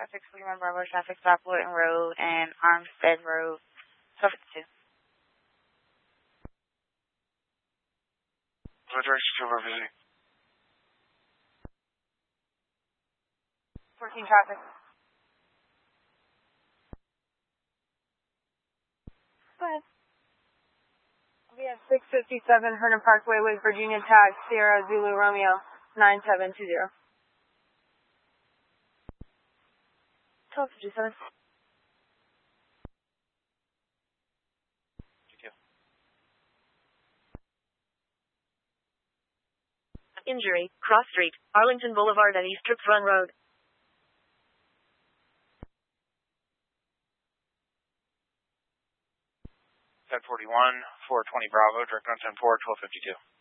Traffic 41 Bravo, traffic stop Wooden Road and Armstead Road, 1252. What direction to over busy? 14 traffic. Go ahead. We have 657 Herndon Parkway with Virginia tag Sierra Zulu Romeo 9720. 1257. Injury, Cross Street, Arlington Boulevard and East Trips Run Road. 1041, 420 Bravo, direct on 10-4, 1252.